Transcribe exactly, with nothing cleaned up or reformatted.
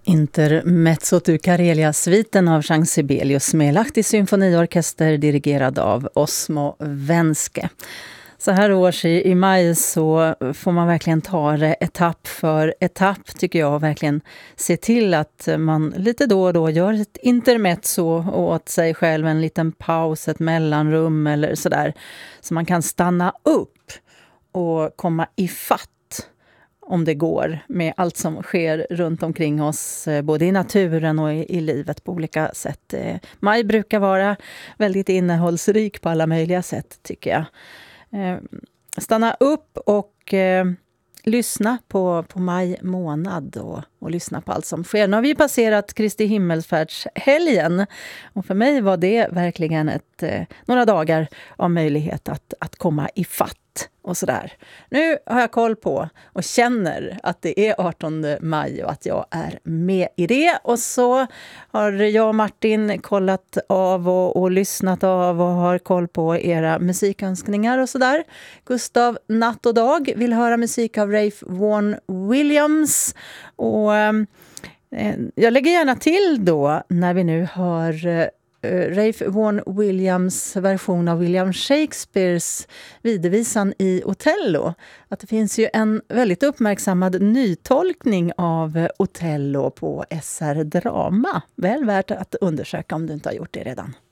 Intermezzot ur Karelia-sviten av Jean Sibelius med Lahti symfoniorkester dirigerad av Osmo Venske. Så här års i, i maj så får man verkligen ta det etapp för etapp, tycker jag, och verkligen se till att man lite då och då gör ett intermezzo åt sig själv, en liten paus, ett mellanrum eller sådär, så man kan stanna upp och komma i fatt, om det går, med allt som sker runt omkring oss, både i naturen och i, i livet på olika sätt. Maj brukar vara väldigt innehållsrik på alla möjliga sätt, tycker jag. Eh, stanna upp och eh, lyssna på, på maj månad och, och lyssna på allt som sker. Nu har vi passerat Kristi himmelsfärdshelgen och för mig var det verkligen ett, eh, några dagar av möjlighet att, att komma i fatt och sådär. Nu har jag koll på och känner att det är artonde maj och att jag är med i det. Och så har jag och Martin kollat av och, och lyssnat av och har koll på era musikönskningar och sådär. Gustav Natt och Dag vill höra musik av Ralph Vaughan Williams. Och eh, jag lägger gärna till då när vi nu hör eh, Ralph Vaughan Williams version av William Shakespeares videvisan i Othello, att det finns ju en väldigt uppmärksammad nytolkning av Othello på S R Drama. Väl värt att undersöka om du inte har gjort det redan.